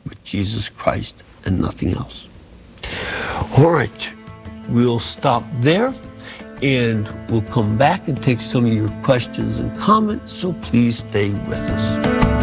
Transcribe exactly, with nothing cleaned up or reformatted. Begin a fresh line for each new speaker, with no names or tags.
with Jesus Christ and nothing else. All right, we'll stop there, and we'll come back and take some of your questions and comments, so please stay with us.